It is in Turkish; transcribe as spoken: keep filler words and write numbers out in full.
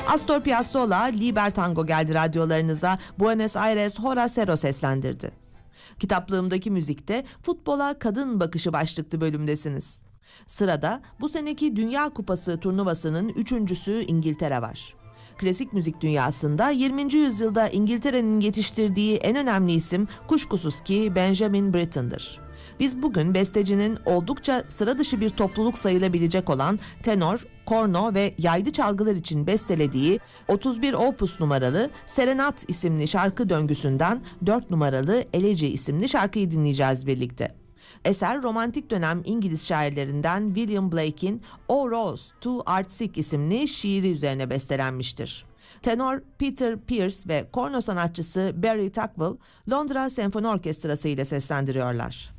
Astor Piazzolla, Liber Tango geldi radyolarınıza. Buenos Aires Hora Cero seslendirdi. Kitaplığımdaki müzikte futbola kadın bakışı başlıklı bölümdesiniz. Sırada bu seneki Dünya Kupası turnuvasının üçüncüsü İngiltere var. Klasik müzik dünyasında yirminci yüzyılda İngiltere'nin yetiştirdiği en önemli isim kuşkusuz ki Benjamin Britten'dır. Biz bugün bestecinin oldukça sıra dışı bir topluluk sayılabilecek olan tenor, korno ve yaylı çalgılar için bestelediği otuz bir opus numaralı Serenat isimli şarkı döngüsünden dört numaralı Elegy isimli şarkıyı dinleyeceğiz birlikte. Eser romantik dönem İngiliz şairlerinden William Blake'in O Rose Too Artsy isimli şiiri üzerine bestelenmiştir. Tenor Peter Pierce ve korno sanatçısı Barry Tuckwell Londra Senfoni Orkestrası ile seslendiriyorlar.